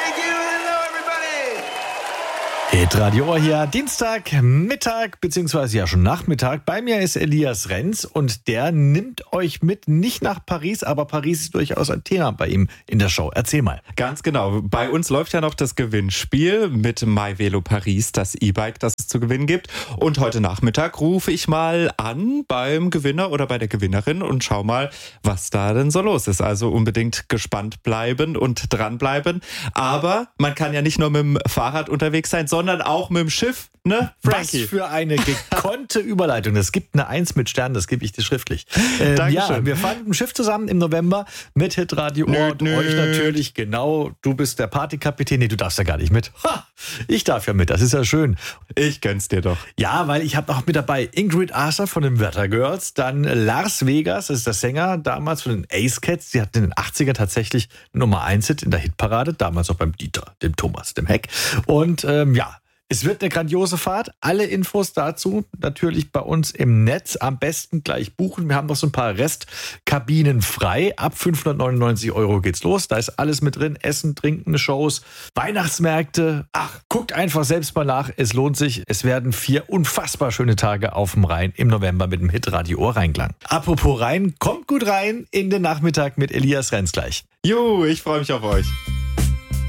Radio Ohr hier, Dienstag, Mittag, beziehungsweise ja schon Nachmittag. Bei mir ist Elias Renz und der nimmt euch mit, nicht nach Paris, aber Paris ist durchaus ein Thema bei ihm in der Show. Erzähl mal. Ganz genau. Bei uns läuft ja noch das Gewinnspiel mit MyVelo Paris, das E-Bike, das es zu gewinnen gibt. Und heute Nachmittag rufe ich mal an beim Gewinner oder bei der Gewinnerin und schau mal, was da denn so los ist. Also unbedingt gespannt bleiben und dranbleiben. Aber man kann ja nicht nur mit dem Fahrrad unterwegs sein, sondern auch mit dem Schiff, ne, Frankie? Was für eine gekonnte Überleitung. Es gibt eine 1 mit Stern, das gebe ich dir schriftlich. Ja, wir fahren mit dem Schiff zusammen im November mit Hitradio Ohr und euch natürlich, genau, du bist der Partykapitän. Nee, du darfst ja gar nicht mit. Ha, ich darf ja mit, das ist ja schön. Ich gönn's dir doch. Ja, weil ich habe noch mit dabei Ingrid Arthur von den Wetter Girls, dann Lars Vegas, das ist der Sänger damals von den Ace Cats. Die hatten in den 80ern tatsächlich Nummer 1-Hit in der Hitparade, damals auch beim Dieter, dem Thomas, dem Heck. Und ja, es wird eine grandiose Fahrt. Alle Infos dazu natürlich bei uns im Netz. Am besten gleich buchen. Wir haben noch so ein paar Restkabinen frei. Ab 599 € geht's los. Da ist alles mit drin. Essen, Trinken, Shows, Weihnachtsmärkte. Ach, guckt einfach selbst mal nach. Es lohnt sich. Es werden 4 unfassbar schöne Tage auf dem Rhein im November mit dem Hitradio Ohr Rheinklang. Apropos Rhein, kommt gut rein in den Nachmittag mit Elias Renz gleich. Jo, ich freue mich auf euch.